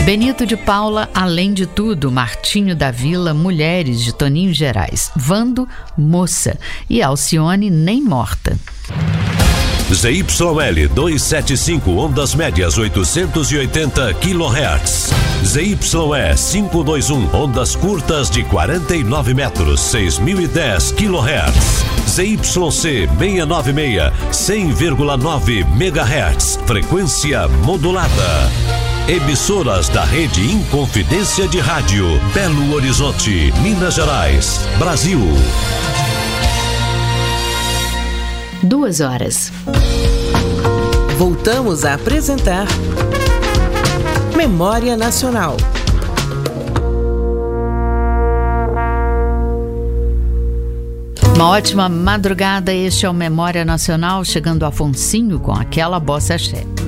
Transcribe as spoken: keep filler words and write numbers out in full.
Benito de Paula, Além de Tudo, Martinho da Vila, Mulheres, de Toninho Gerais, Vando, Moça e Alcione, Nem Morta. Z Y L duzentos e setenta e cinco, ondas médias oitocentos e oitenta quilohertz. Z Y E quinhentos e vinte e um, ondas curtas de quarenta e nove metros, seis mil e dez quilohertz. Z Y C seiscentos e noventa e seis, cem vírgula nove megahertz, frequência modulada. Emissoras da Rede Inconfidência de Rádio, Belo Horizonte, Minas Gerais, Brasil. Duas horas. Voltamos a apresentar Memória Nacional. Uma ótima madrugada, este é o Memória Nacional, chegando Afonsinho com aquela bossa axé.